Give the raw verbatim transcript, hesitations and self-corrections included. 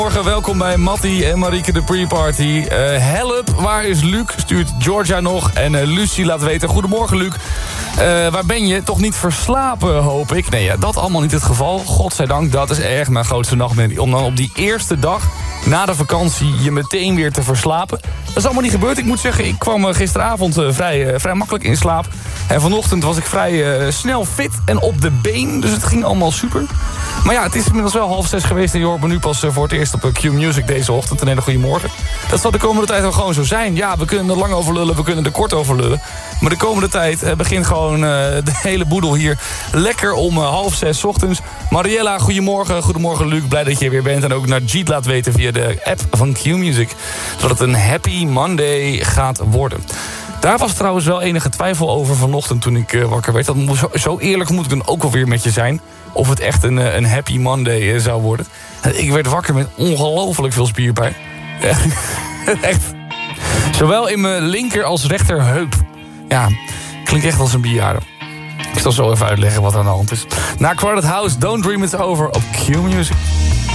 Morgen, welkom bij Mattie en Marieke de Pre-Party. Uh, help, waar is Luc? Stuurt Georgia nog. En uh, Lucie laat weten, goedemorgen Luc. Uh, waar ben je? Toch niet verslapen, hoop ik? Nee, ja, dat allemaal niet het geval. Godzijdank, dat is echt mijn grootste nachtmerrie. Om dan op die eerste dag na de vakantie je meteen weer te verslapen. Dat is allemaal niet gebeurd. Ik moet zeggen, ik kwam gisteravond uh, vrij, uh, vrij makkelijk in slaap. En vanochtend was ik vrij uh, snel fit en op de been. Dus het ging allemaal super. Maar ja, het is inmiddels wel half zes geweest en je hoort me nu pas uh, voor het eerst op uh, Q-Music deze ochtend. Een hele goede morgen. Dat zal de komende tijd wel gewoon zo zijn. Ja, we kunnen er lang over lullen, we kunnen er kort over lullen. Maar de komende tijd uh, begint gewoon uh, de hele boedel hier lekker om uh, half zes ochtends. Mariella, goedemorgen. Goedemorgen Luc, blij dat je er weer bent. En ook naar Jeet laat weten via de app van Q-Music. Zodat het een happy Monday gaat worden. Daar was trouwens wel enige twijfel over vanochtend toen ik uh, wakker werd. Dat moet, zo, zo eerlijk moet ik dan ook wel weer met je zijn. Of het echt een, een happy Monday uh, zou worden. Ik werd wakker met ongelooflijk veel spierpijn. Echt. Zowel in mijn linker als rechterheup. Ja, klinkt echt als een bejaarde. Ik zal zo even uitleggen wat er aan de hand is. Na Crowded House, Don't Dream It's Over op Q-Music.